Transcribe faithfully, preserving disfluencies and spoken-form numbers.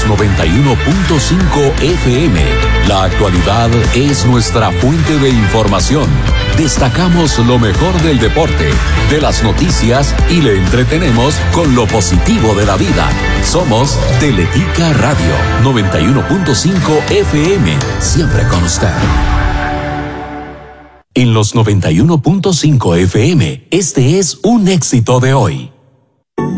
los noventa y uno punto cinco F M. La actualidad es nuestra fuente de información. Destacamos lo mejor del deporte, de las noticias y le entretenemos con lo positivo de la vida. Somos Teletica Radio noventa y uno punto cinco F M, siempre con usted. En los noventa y uno punto cinco F M, este es un éxito de hoy.